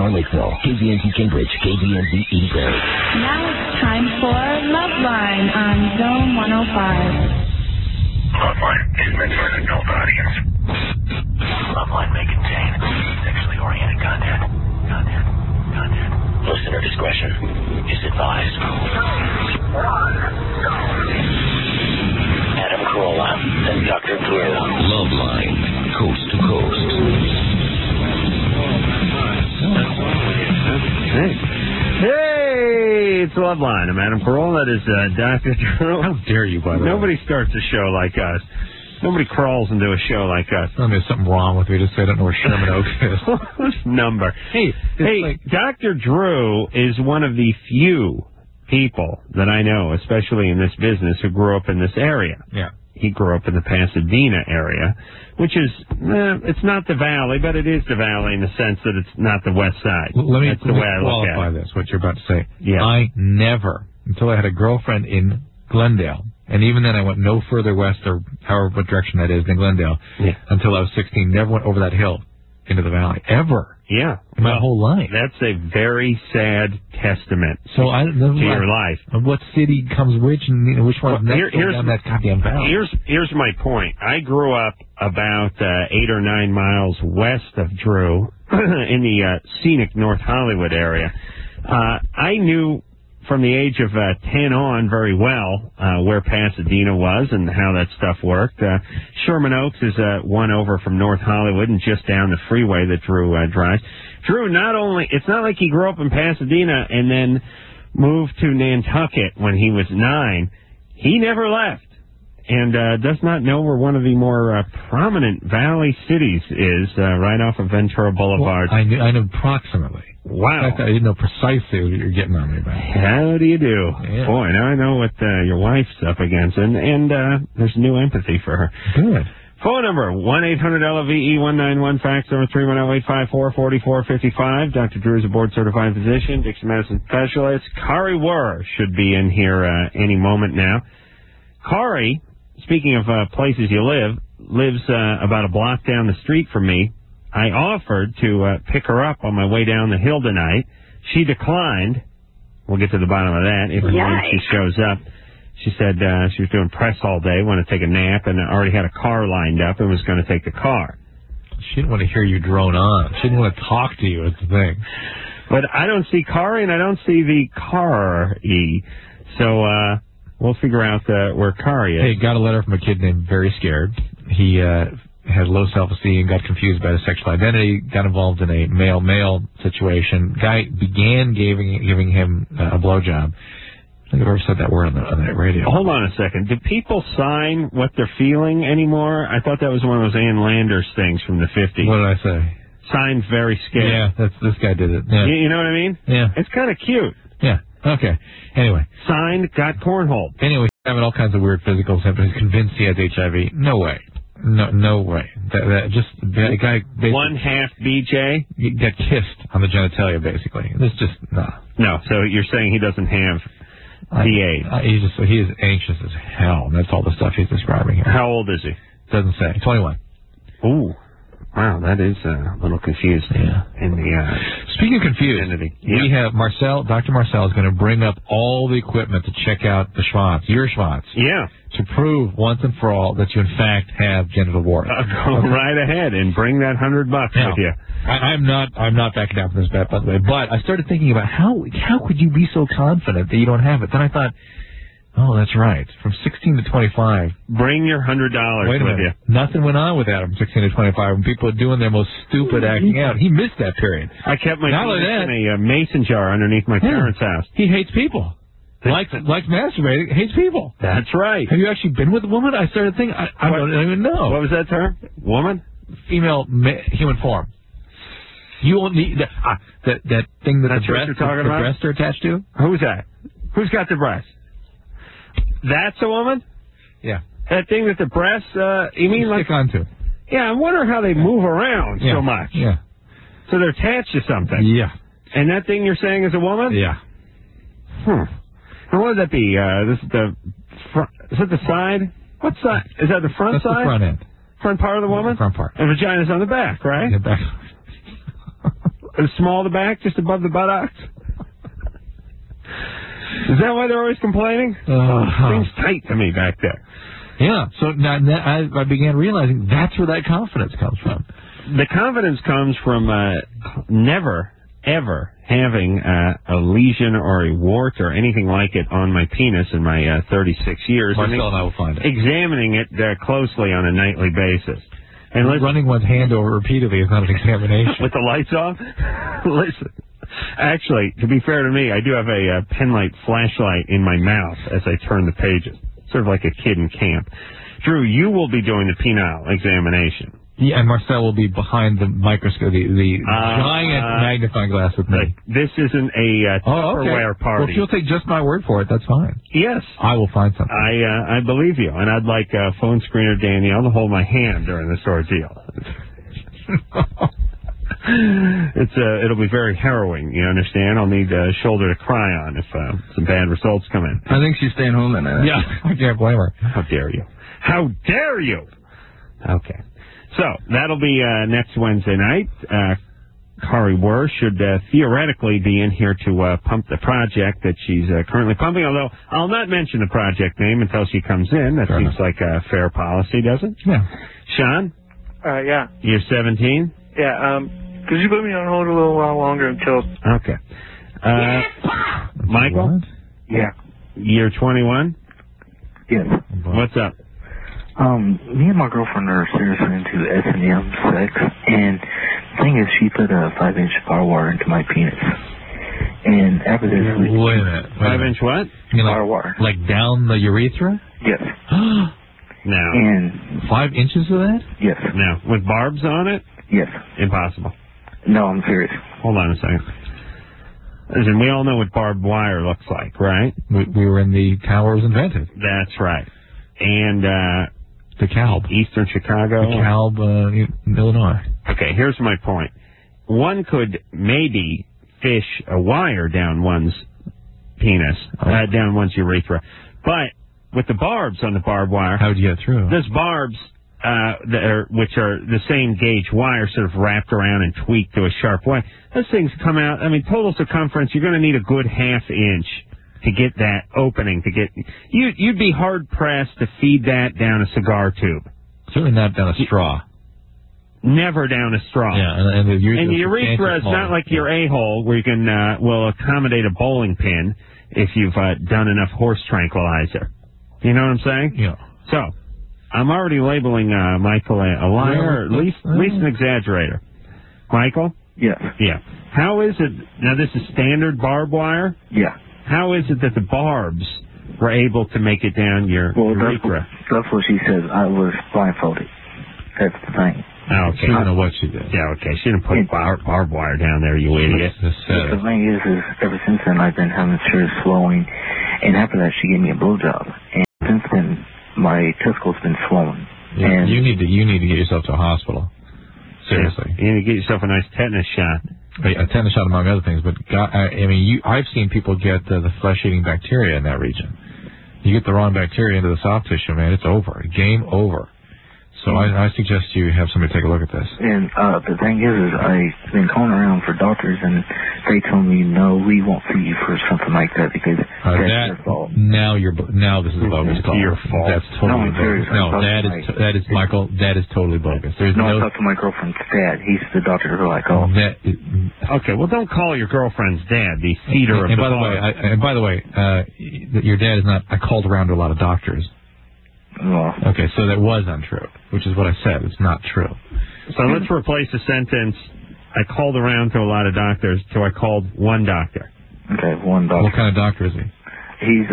Kenmore Lakeville, KVNZ Cambridge, KVNZ Eden Prairie. Now it's time for Loveline on Zone 105. Loveline is meant for an adult audience. Loveline may contain sexually oriented content. Listener discretion is advised. Adam Carolla and Dr. Drew. Loveline, coast to coast. Hey, it's Loveline. I'm Adam Carolla. That is Dr. Drew. How dare you, by the way? Nobody starts a show like us. Nobody crawls into a show like us. There's something wrong with me. Just say I don't know where Sherman Oaks is. Number. Hey, Dr. Drew is one of the few people that I know, especially in this business, who grew up in this area. Yeah. He grew up in the Pasadena area, which is, it's not the Valley, but it is the Valley in the sense that it's not the West Side. That's the way I qualify this, what you're about to say. Yeah. I never, until I had a girlfriend in Glendale, and even then I went no further west or however what direction that is than Glendale until I was 16, never went over that hill into the Valley, ever. Yeah. In my whole life. That's a very sad testament to your life. What city comes which and which one's next down that goddamn valley? Here's my point. I grew up about 8 or 9 miles west of Drew in the scenic North Hollywood area. I knew from the age of 10 on very well where Pasadena was and how that stuff worked. Sherman Oaks is one over from North Hollywood and just down the freeway that Drew drives. Drew, it's not like he grew up in Pasadena and then moved to Nantucket when he was 9. He never left and does not know where one of the more prominent valley cities is, right off of Ventura Boulevard. Well, I knew approximately. Wow. In fact, I didn't know precisely what you're getting on me about. How do you do? Yeah. Boy, now I know what your wife's up against, and there's new empathy for her. Good. Phone number, 1-800-LOVE-191, fax number 310-854-4455. Dr. Drew is a board-certified physician, Dixon Medicine specialist. Kari Wurr should be in here any moment now. Kari, speaking of places you live, lives about a block down the street from me. I offered to pick her up on my way down the hill tonight. She declined. We'll get to the bottom of that if and when she shows up. She said she was doing press all day, wanted to take a nap, and already had a car lined up and was going to take the car. She didn't want to hear you drone on. She didn't want to talk to you, is the thing. But I don't see Kari, and I don't see the car-y. So we'll figure out where Kari is. Hey, got a letter from a kid named Very Scared. He had low self-esteem, got confused about his sexual identity, got involved in a male-male situation. Guy began giving him a blowjob. I think I've ever said that word on the radio. Hold on a second. Do people sign what they're feeling anymore? I thought that was one of those Ann Landers things from the 50s. What did I say? Signed Very Scared. Yeah, this guy did it. Yeah. You know what I mean? Yeah. It's kind of cute. Yeah. Okay. Anyway. Signed, got cornholed. Anyway, having all kinds of weird physical symptoms, convinced he has HIV. No way. No way. That guy basically... One half BJ? Got kissed on the genitalia, basically. It's just, No, so you're saying he doesn't have the AIDS? He is anxious as hell. That's all the stuff he's describing here. How old is he? Doesn't say. 21. Ooh. Wow, that is a little confused. Yeah. Speaking of confused, we have Dr. Marcel is going to bring up all the equipment to check out the Schwanz, your Schwanz. Yeah. To prove once and for all that you in fact have genital warts. Go right ahead and bring that $100 with you. I'm not backing down from this bet, by the way. But I started thinking about how could you be so confident that you don't have it? Then I thought, oh, that's right. From 16 to 25. Bring your $100 with you. Nothing went on with that from 16 to 25 when people are doing their most stupid acting out. He missed that period. I kept my fingers in a mason jar underneath my parents' house. He hates people. Likes masturbating, hates people. That's right. Have you actually been with a woman? I started thinking, I don't even know. What was that term? Woman? Female human form. You won't need that thing that the breasts are attached to? Who's that? Who's got the breasts? That's a woman? Yeah. That thing that the breasts, you mean like... Stick onto. Yeah, I wonder how they move around so much. Yeah. So they're attached to something. Yeah. And that thing you're saying is a woman? Yeah. And what would that be? This is the front. Is that the side? What side? Is that the front side? That's the front end. Front part of the woman? The front part. And vagina's on the back, right? The back. Small the back, just above the buttocks? Is that why they're always complaining? Seems tight to me back there. Yeah, so now I began realizing that's where that confidence comes from. The confidence comes from never, ever having a lesion or a wart or anything like it on my penis in my 36 years. Marcel and I will find it. Examining it closely on a nightly basis. And running one's hand over repeatedly is not an examination. With the lights off? Listen. Actually, to be fair to me, I do have a penlight flashlight in my mouth as I turn the pages. Sort of like a kid in camp. Drew, you will be doing the penile examination. Yeah, and Marcel will be behind the microscope, the giant magnifying glass with me. This isn't a Tupperware party. Well, if you'll take just my word for it, that's fine. Yes. I will find something. I believe you, and I'd like phone screener Danielle to hold my hand during this ordeal. It'll be very harrowing, you understand? I'll need a shoulder to cry on if some bad results come in. I think she's staying home tonight. Yeah, I can't blame her. How dare you? How dare you? Okay. So, that'll be next Wednesday night. Kari Wurr should theoretically be in here to pump the project that she's currently pumping, although I'll not mention the project name until she comes in. That seems like a fair policy, doesn't it? Yeah. Sean? Yeah. You're 17? Yeah, could you put me on hold a little while longer until... Okay. Michael? What? Yeah. You're 21? Yes. What's up? Me and my girlfriend are seriously into S&M sex, and the thing is, she put a 5-inch barbed wire into my penis. And after this... Wait a minute. 5-inch what? Barbed wire. Like down the urethra? Yes. No. And... 5 inches of that? Yes. No. With barbs on it? Yes. Impossible. No, I'm serious. Hold on a second. Listen, we all know what barbed wire looks like, right? We were in the town where it was invented. That's right. And, DeKalb. Eastern Chicago. DeKalb, Illinois. Okay, here's my point. One could maybe fish a wire down one's penis, down one's urethra. But with the barbs on the barbed wire... How would you get through? Those barbs, which are the same gauge wire, sort of wrapped around and tweaked to a sharp way, those things come out... I mean, total circumference, you're going to need a good half-inch to get that opening, to get... You'd be hard-pressed to feed that down a cigar tube. Certainly not down a straw. Never down a straw. Yeah, and the urethra is not like your a-hole where you can will accommodate a bowling pin if you've done enough horse tranquilizer. You know what I'm saying? Yeah. So, I'm already labeling Michael a liar, or at least an exaggerator. Michael? Yes. Yeah. How is it... Now, this is standard barbed wire? Yeah. How is it that the barbs were able to make it down your urethra? That's what she says. I was blindfolded. That's the thing. Oh, okay. She didn't know what she did. Yeah, okay. She didn't put barbed wire down there, you idiot. The thing is ever since then, I've been having serious swelling, and after that, she gave me a blowjob. And since then, my testicle's been swollen. Yeah, and you need to get yourself to a hospital. Seriously. You need to get yourself a nice tetanus shot. A tetanus shot, among other things. But I've seen people get the flesh-eating bacteria in that region. You get the wrong bacteria into the soft tissue, man, it's over. Game over. So I suggest you have somebody take a look at this. And the thing is I've been calling around for doctors, and they told me, no, we won't see you for something like that because that's your fault. Now this is a bogus call. Your fault. That's totally bogus. No, that is Michael. That is totally bogus. There's I talked to my girlfriend's dad. He's the doctor who I called. Okay, well, don't call your girlfriend's dad the feeder of the bar. And by the way, your dad is not. I called around to a lot of doctors. Well, okay, so that was untrue, which is what I said. It's not true. So let's replace the sentence, I called around to a lot of doctors, to I called one doctor. Okay, one doctor. What kind of doctor is he? He's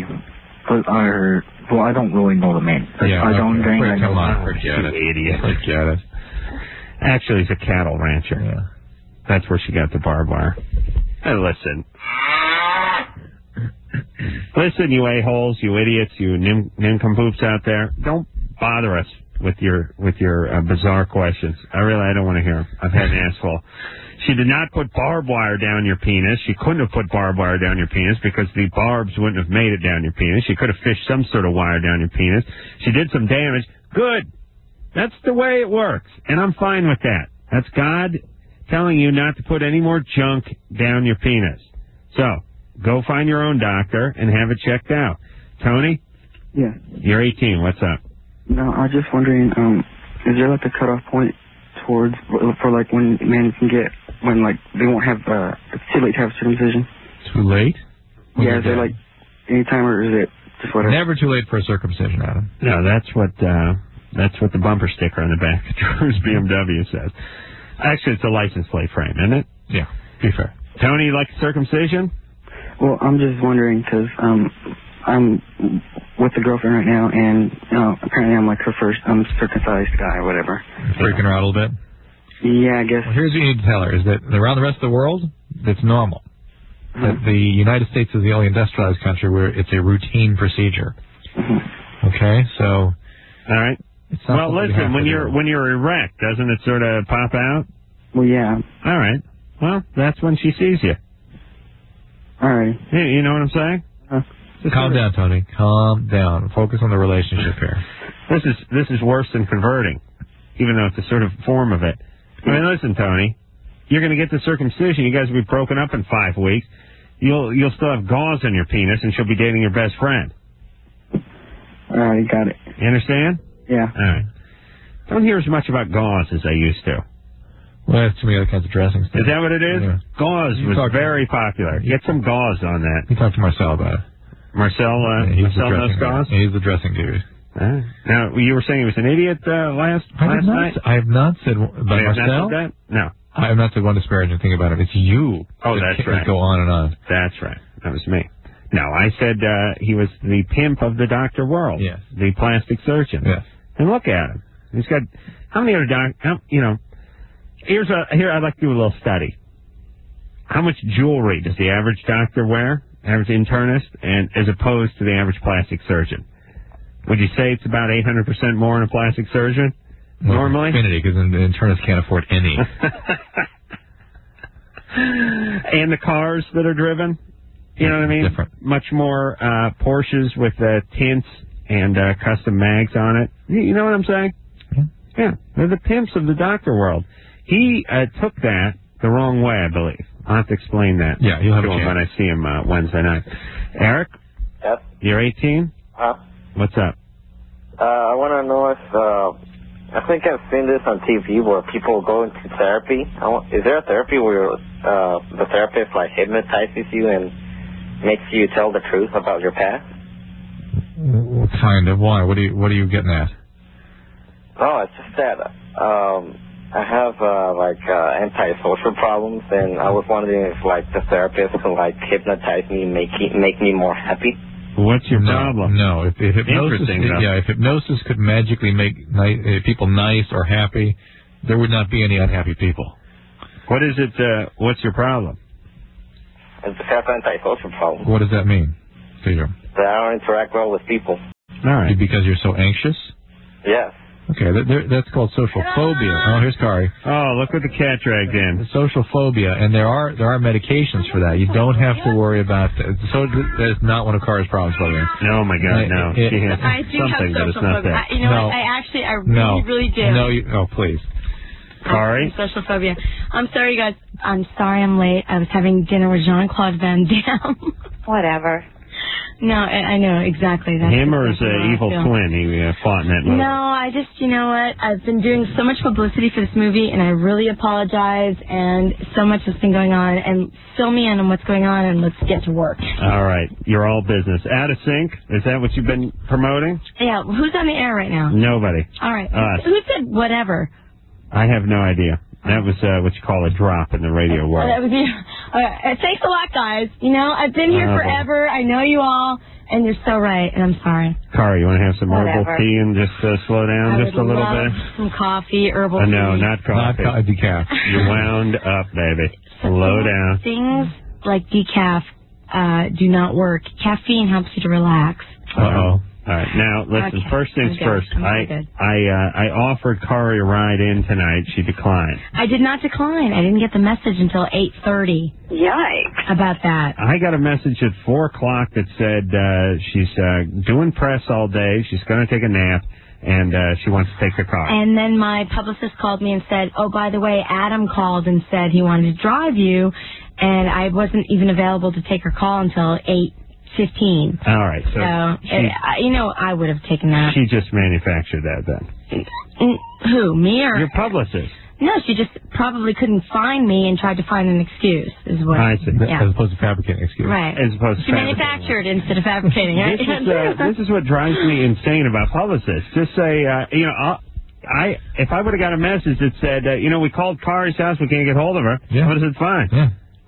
I don't really know the name. Yeah, Come on, forget it. Idiot. Forget it. Actually, he's a cattle rancher. Yeah. That's where she got the barbed wire. Hey, listen. Listen, you a-holes, you idiots, you nincompoops out there. Don't bother us with your bizarre questions. I don't want to hear them. I've had an ass full. She did not put barbed wire down your penis. She couldn't have put barbed wire down your penis because the barbs wouldn't have made it down your penis. She could have fished some sort of wire down your penis. She did some damage. Good. That's the way it works. And I'm fine with that. That's God telling you not to put any more junk down your penis. So, go find your own doctor and have it checked out. Tony? Yeah. You're 18. What's up? No, I was just wondering, is there like a cutoff point for like when men can get, when like they won't have, it's too late to have circumcision? Too late? Yeah, is there like any time, or is it just whatever? Never too late for a circumcision, Adam. No, that's what the bumper sticker on the back of Drew's BMW says. Actually, it's a license plate frame, isn't it? Yeah, be fair. Tony, you like circumcision? Well, I'm just wondering because I'm with a girlfriend right now, and apparently I'm like her first circumcised guy or whatever. Freaking her out a little bit? Yeah, I guess. Well, here's what you need to tell her, is that around the rest of the world, it's normal. That the United States is the only industrialized country where it's a routine procedure. Okay, so... All right. Well, listen, when you're erect, doesn't it sort of pop out? Well, yeah. All right. Well, that's when she sees you. All right. Hey, you know what I'm saying? Calm down, Tony. Calm down. Focus on the relationship here. This is worse than converting, even though it's a sort of form of it. I mean, listen, Tony, you're going to get the circumcision. You guys will be broken up in 5 weeks. You'll still have gauze on your penis, and she'll be dating your best friend. All right, got it. You understand? Yeah. All right. Don't hear as much about gauze as I used to. Well, there's too many other kinds of dressings. Is that what it is? Yeah. Gauze was very popular. Get some gauze on that. You talk to Marcel about it. Marcel knows gauze? He's the dressing dude. Now, you were saying he was an idiot last night? I have not said about Marcel. Not said that? No. I have not said one disparaging thing about him. It's you. Oh, that's right. Go on and on. That's right. That was me. No, I said he was the pimp of the doctor world. Yes. The plastic surgeon. Yes. And look at him. He's got, how many other here I'd like to do a little study. How much jewelry does the average doctor wear, average internist, and as opposed to the average plastic surgeon? Would you say it's about 800% more in a plastic surgeon? Well, normally? Infinity, because an internist can't afford any. And the cars that are driven? You know what I mean? Different. Much more Porsches with tints and custom mags on it. You know what I'm saying? Yeah. They're the pimps of the doctor world. He took that the wrong way, I believe. I'll have to explain that. Yeah, you'll have a chance when I see him Wednesday night. Eric? Yes? You're 18? Huh? What's up? I want to know if, I think I've seen this on TV where people go into therapy. Is there a therapy where the therapist like hypnotizes you and makes you tell the truth about your past? What kind of? Why? What are you getting at? Oh, it's just that I have antisocial problems, and I was wondering if like the therapist can like hypnotize me and make me more happy. What's your problem? No, if hypnosis, if hypnosis could magically make people nice or happy, there would not be any unhappy people. What is it? What's your problem? I just have antisocial problems. What does that mean to you? That I don't interact well with people. All right. Because you're so anxious? Yes. Okay, that's called social phobia. Oh, here's Kari. Oh, look what the cat dragged in. Social phobia, and there are medications for that. You don't have to worry about that. So that is not one of Kari's problems, by the way. No, my God, no. She has I do something, have but it's not that. You know what? I really do. No, please. Kari? Social phobia. I'm sorry, you guys. I'm sorry I'm late. I was having dinner with Jean-Claude Van Damme. Whatever. No, I know, exactly. That's him or his evil twin he fought in that movie? No, you know what? I've been doing so much publicity for this movie, and I really apologize, and so much has been going on, and fill me in on what's going on, and let's get to work. All right. You're all business. Out of sync? Is that what you've been promoting? Yeah. Who's on the air right now? Nobody. All right. Us. Who said whatever? I have no idea. That was what you call a drop in the radio world. That was you. Thanks a lot, guys. You know, I've been here forever. I know you all, and you're so right, and I'm sorry. Kari, you want to have some herbal tea and just slow down just a little bit? Some coffee, herbal tea. No, not coffee. Not decaf. You're wound up, baby. Slow down. Things like decaf do not work. Caffeine helps you to relax. Uh-oh. All right. Now, listen, first things first. I offered Kari a ride in tonight. She declined. I did not decline. I didn't get the message until 8:30. Yikes. About that. I got a message at 4 o'clock that said she's doing press all day. She's going to take a nap. and she wants to take the car. And then my publicist called me and said, oh, by the way, Adam called and said he wanted to drive you, and I wasn't even available to take her call until 8:15. All right. So I would have taken that. She just manufactured that then. Who, me or? Your publicist. No, she just probably couldn't find me and tried to find an excuse, is what. I see. Yeah. As opposed to fabricating an excuse. Right. As opposed to she manufactured instead of fabricating. Right? This is what drives me insane about publicists. Just say, if I would have got a message that said, we called Kari's house, we can't get hold of her. Yeah. I would have said, fine. Yeah.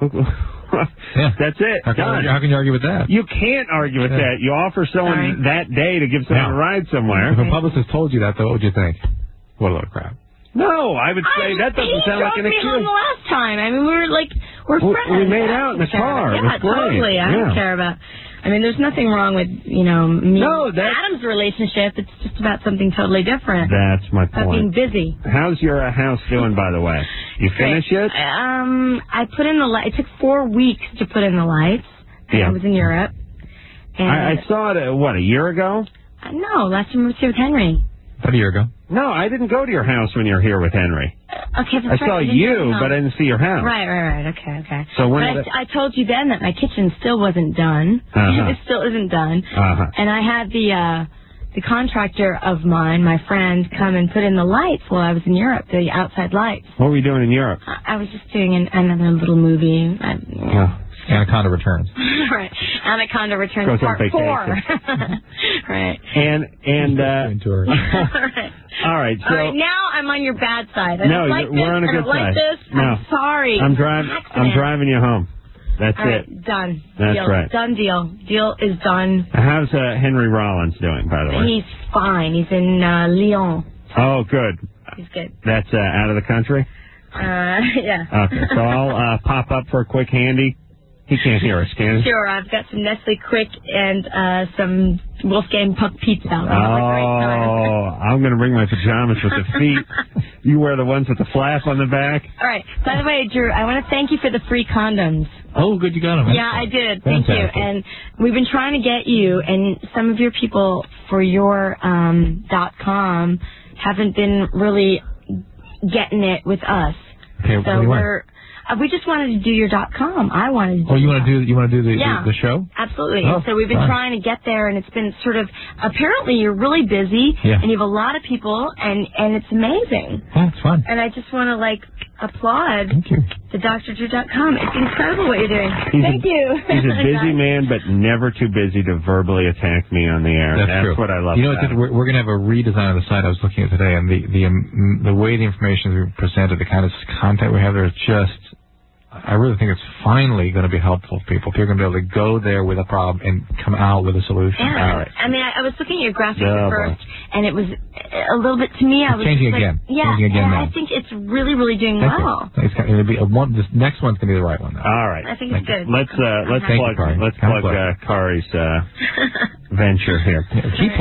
That's it. How can you argue with that? You can't argue with that. You offer someone that day to give someone a ride somewhere. If a publicist told you that, though, what would you think? What a load of crap. No, I would say that doesn't sound like an excuse. He dropped me home the last time. I mean, we're friends. We made out in the car. Yeah, it was great. Totally. I don't care about. I mean, there's nothing wrong with me and Adam's relationship. It's just about something totally different. That's my point. About being busy. How's your house doing, by the way? You finished it? I put in the light. It took 4 weeks to put in the lights. Yeah. I was in Europe. And I saw it. A year ago? No, last time I was here with Henry. About a year ago. No, I didn't go to your house when you were here with Henry. Okay, that's I saw you, but I didn't see your house. Right. Okay. So I told you then that my kitchen still wasn't done. It still isn't done. And I had the contractor of mine, my friend, come and put in the lights while I was in Europe, the outside lights. What were you doing in Europe? I was just doing another little movie. Anaconda Returns. Right. Anaconda Returns Part 4. Right. And right. All right. So all right, now I'm on your bad side. We're on a good side. No. I'm sorry. I'm driving you home. That's all right, it. Done. That's deal. right. Done deal. Deal is done. How's Henry Rollins doing, by the way? He's fine. He's in Lyon. Oh, good. He's good. That's out of the country? Yeah. Okay. So I'll pop up for a quick handy. He can't hear us, can he? Sure, I've got some Nestle Quick and some Wolfgang Puck pizza. I'm going to bring my pajamas with the feet. You wear the ones with the flap on the back. All right. By the way, Drew, I want to thank you for the free condoms. Oh, good, you got them. Yeah, I did. Thank you. And we've been trying to get you, and some of your people for your .com haven't been really getting it with us. Okay, so we just wanted to do your .com. I wanted to do. Oh, you want to do the show? Absolutely. Oh, so we've been trying to get there, and it's been sort of, apparently you're really busy, and you have a lot of people, and it's amazing. Oh, it's fun. And I just want to applaud the DrDrew.com. It's incredible what you're doing. Thank you. He's a busy man, but never too busy to verbally attack me on the air. That's true. What I love. We're going to have a redesign of the site. I was looking at today, and the way the information is presented, the kind of content we have there is just. I really think it's finally going to be helpful to people. If you're going to be able to go there with a problem and come out with a solution. Yeah. All right. I mean, I was looking at your graphics at first, and it was a little bit, to me, I was changing again. Yeah, changing again now. I think it's really, really doing well. It'll be this next one's going to be the right one, though. All right. I think it's good. Let's plug Kari's venture here. Keep